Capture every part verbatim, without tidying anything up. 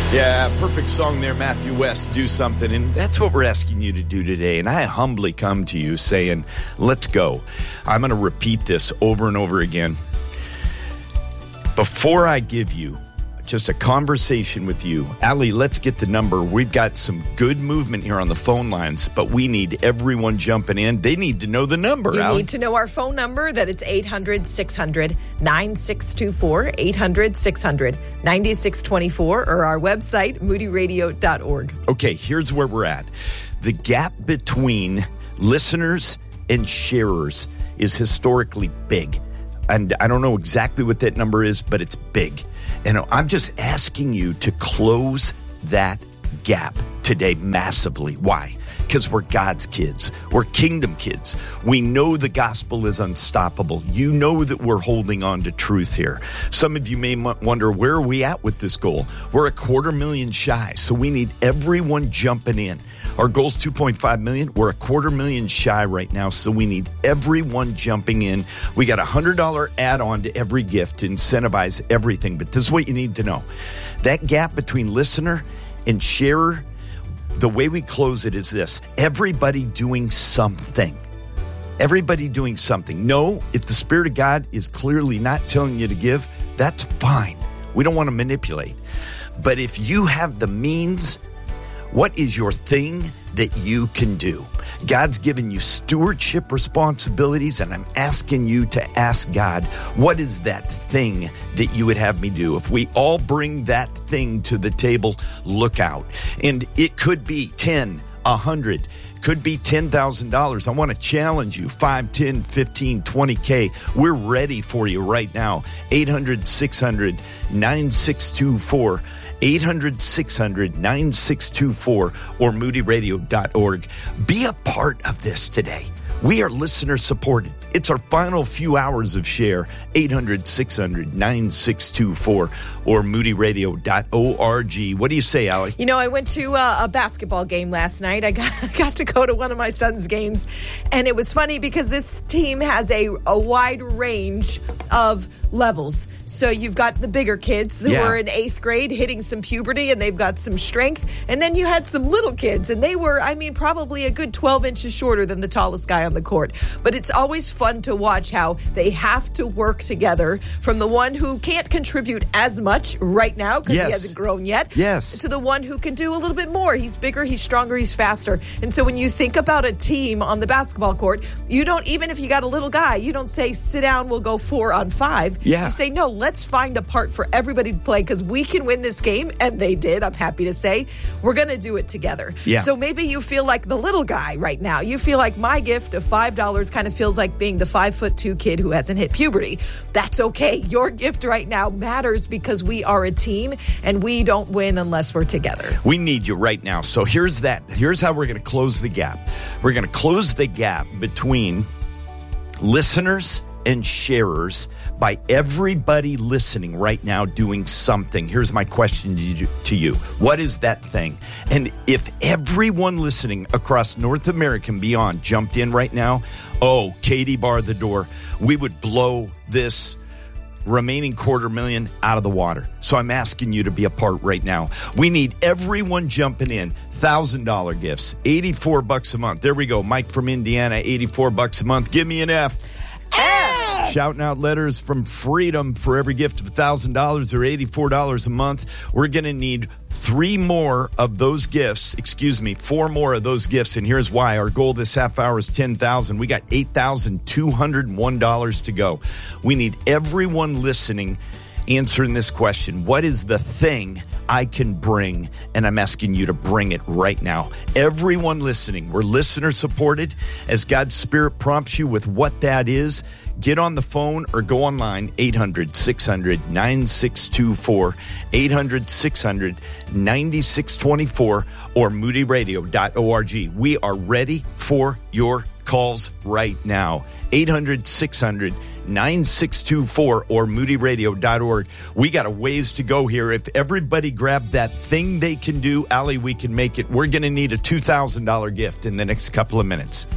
Yeah, perfect song there, Matthew West, Do Something. And that's what we're asking you to do today. And I humbly come to you saying, let's go. I'm going to repeat this over and over again. Before I give you just a conversation with you, Allie, let's get the number. We've got some good movement here on the phone lines, but we need everyone jumping in. They need to know the number, You Allie. need to know our phone number, that it's eight hundred, six hundred, nine six two four, eight hundred, six hundred, nine six two four, or our website, moody radio dot org. Okay, here's where we're at. The gap between listeners and sharers is historically big. And I don't know exactly what that number is, but it's big. And I'm just asking you to close that gap today massively. Why? Because we're God's kids. We're kingdom kids. We know the gospel is unstoppable. You know that we're holding on to truth here. Some of you may wonder, where are we at with this goal? We're a quarter million shy, so we need everyone jumping in. Our goal's two point five million. We're a quarter million shy right now, so we need everyone jumping in. We got a one hundred dollars add-on to every gift to incentivize everything, but this is what you need to know. That gap between listener and sharer, the way we close it is this: everybody doing something. Everybody doing something. No, if the Spirit of God is clearly not telling you to give, that's fine. We don't want to manipulate. But if you have the means, what is your thing that you can do? God's given you stewardship responsibilities, and I'm asking you to ask God, what is that thing that you would have me do? If we all bring that thing to the table, look out. And it could be ten, a hundred, could be ten thousand dollars. I want to challenge you, five, ten, fifteen, twenty K. We're ready for you right now. eight hundred, six hundred, nine six two four. eight hundred, six hundred, nine six two four or moody radio dot org. Be a part of this today. We are listener supported. It's our final few hours of share. eight hundred, six hundred, nine six two four or moody radio dot org. What do you say, Allie? You know, I went to uh, a basketball game last night. I got, got to go to one of my son's games, and it was funny because this team has a, a wide range of levels. So you've got the bigger kids that Yeah. were in eighth grade hitting some puberty, and they've got some strength. And then you had some little kids, and they were, I mean, probably a good twelve inches shorter than the tallest guy on the court. But it's always fun to watch how they have to work together, from the one who can't contribute as much right now because Yes. he hasn't grown yet, Yes. to the one who can do a little bit more. He's bigger, he's stronger, he's faster. And so when you think about a team on the basketball court, you don't, even if you got a little guy, you don't say, sit down, we'll go four on five. Yeah. You say, no, let's find a part for everybody to play because we can win this game. And they did, I'm happy to say. We're going to do it together. Yeah. So maybe you feel like the little guy right now. You feel like my gift of five dollars kind of feels like being the five foot two kid who hasn't hit puberty. That's okay. Your gift right now matters because we are a team and we don't win unless we're together. We need you right now. So here's that. Here's how we're going to close the gap. We're going to close the gap between listeners and sharers by everybody listening right now doing something. Here's my question to you, to you. What is that thing? And if everyone listening across North America and beyond jumped in right now, oh, Katie bar the door, we would blow this remaining quarter million out of the water. So I'm asking you to be a part right now. We need everyone jumping in. one thousand dollars gifts, eighty-four bucks a month. There we go. Mike from Indiana, eighty-four bucks a month. Give me an F. F! Shouting out letters from Freedom for every gift of one thousand dollars or eighty-four dollars a month. We're going to need three more of those gifts. Excuse me, four more of those gifts. And here's why. Our goal this half hour is ten thousand dollars. We got eight thousand two hundred one dollars to go. We need everyone listening answering this question. What is the thing I can bring? And I'm asking you to bring it right now. Everyone listening, we're listener supported. As God's Spirit prompts you with what that is, get on the phone or go online, eight hundred, six hundred, nine six two four, eight hundred, six hundred, nine six two four, or moody radio dot org. We are ready for your calls right now. eight hundred, six hundred, nine six two four or moody radio dot org. We got a ways to go here. If everybody grabbed that thing they can do, Allie, we can make it. We're going to need a two thousand dollars gift in the next couple of minutes.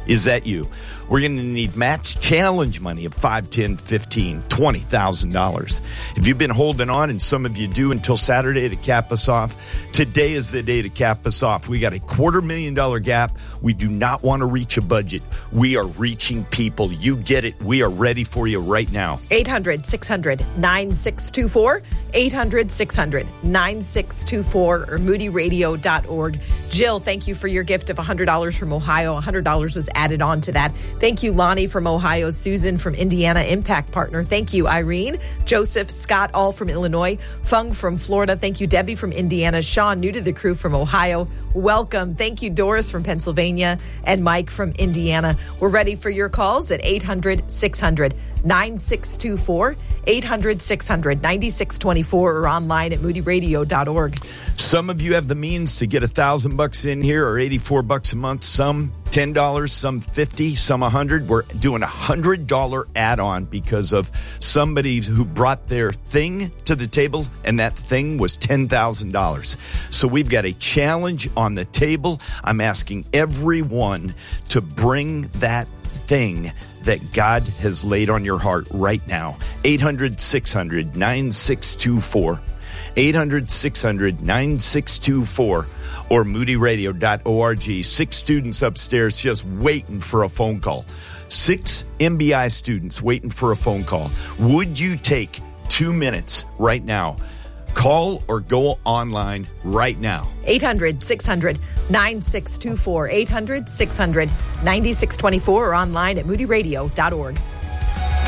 Is that you? We're going to need match challenge money of five, ten, fifteen, twenty thousand dollars. If you've been holding on, and some of you do until Saturday to cap us off, today is the day to cap us off. We got a quarter million dollar gap. We do not want to reach a budget. We are reaching people. You get it. We are ready for you right now. eight hundred, six hundred, nine six two four, eight hundred, six hundred, nine six two four, or moody radio dot org. Jill, thank you for your gift of one hundred dollars from Ohio. one hundred dollars was added on to that. Thank you, Lonnie from Ohio. Susan from Indiana, Impact Partner. Thank you, Irene. Joseph, Scott, all from Illinois. Fung from Florida. Thank you, Debbie from Indiana. Sean, new to the crew from Ohio. Welcome. Thank you, Doris from Pennsylvania, and Mike from Indiana. We're ready for your calls at eight hundred, six hundred, nine six two four, eight hundred, six hundred, nine six two four, or online at moody radio dot org. Some of you have the means to get a thousand bucks in here, or eighty-four bucks a month. Some ten dollars, some fifty, some a hundred. We're doing a hundred dollar add-on because of somebody who brought their thing to the table, and that thing was ten thousand dollars. So we've got a challenge on the table. I'm asking everyone to bring that thing that God has laid on your heart right now. eight hundred, six hundred, nine six two four. eight hundred, six hundred, nine six two four, or moody radio dot org. Six students upstairs just waiting for a phone call. Six M B I students waiting for a phone call. Would you take two minutes right now? Call or go online right now. eight hundred, six hundred, nine six two four. eight hundred, six hundred, nine six two four, or online at moody radio dot org.